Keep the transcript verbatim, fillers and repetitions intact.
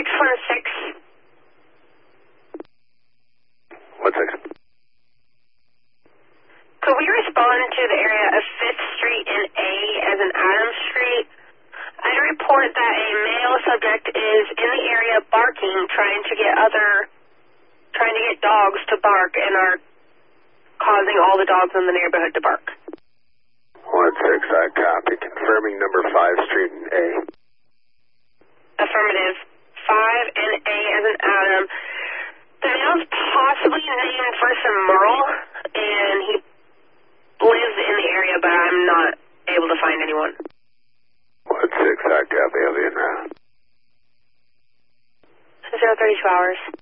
six one six. One second. Could we respond to the area of fifth Street and A as in Adams Street? I'd report that a male subject is in the area barking, trying to get other, trying to get dogs to bark and are causing all the dogs in the neighborhood to bark. One six, I copy. Confirming number five Street and A. Affirmative. Five and A as in Adam. The male's possibly named first and Merle, and he lives in the area, but I'm not able to find anyone. One six, I copy. I'll be in now. Zero thirty-two hours.